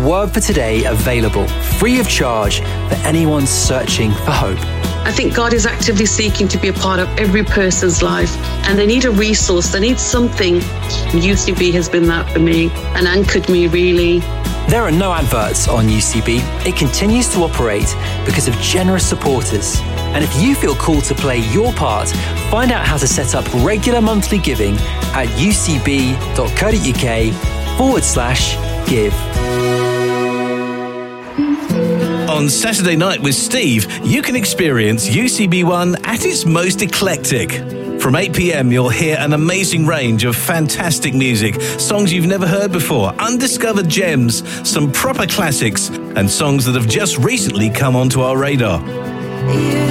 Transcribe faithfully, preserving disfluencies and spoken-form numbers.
Word for Today available, free of charge, for anyone searching for hope. I think God is actively seeking to be a part of every person's life, and they need a resource, they need something. U C B has been that for me and anchored me, really. There are no adverts on U C B. It continues to operate because of generous supporters. And if you feel called to play your part, find out how to set up regular monthly giving at ucb.co.uk forward slash give. On Saturday Night with Steve, you can experience U C B One at its most eclectic. From eight p.m, you'll hear an amazing range of fantastic music, songs you've never heard before, undiscovered gems, some proper classics, and songs that have just recently come onto our radar. You